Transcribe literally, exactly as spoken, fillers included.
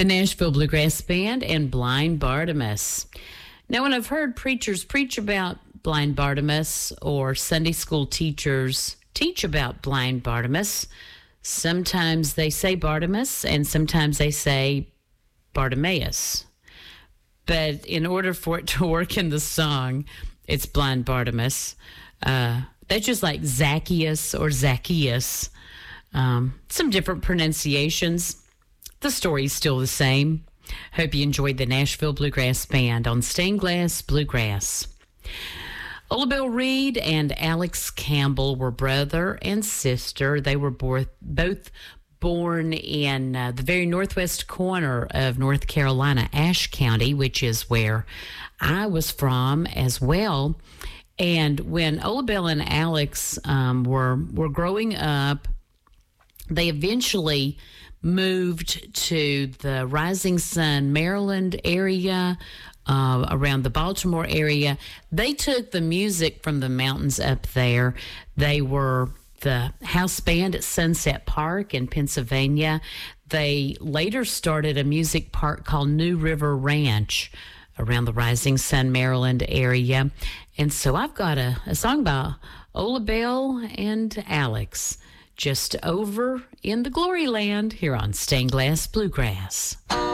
the Nashville Bluegrass Band and Blind Bartimaeus. Now, when I've heard preachers preach about Blind Bartimaeus or Sunday school teachers teach about Blind Bartimaeus, sometimes they say Bartimaeus and sometimes they say Bartimaeus. But in order for it to work in the song, it's Blind Bartimaeus. Uh, that's just like Zacchaeus or Zacchaeus. Um, some different pronunciations. The story's still the same. Hope you enjoyed the Nashville Bluegrass Band on Stained Glass Bluegrass. Ola Belle Reed and Alex Campbell were brother and sister. They were both, both born in uh, the very northwest corner of North Carolina, Ashe County, which is where I was from as well. And when Ola Belle and Alex um, were were growing up, they eventually moved to the Rising Sun, Maryland area, uh, around the Baltimore area. They took the music from the mountains up there. They were the house band at Sunset Park in Pennsylvania. They later started a music park called New River Ranch around the Rising Sun, Maryland area. And so I've got a, a song by Ola Belle and Alex, Just Over in the Glory Land, here on Stained Glass Bluegrass.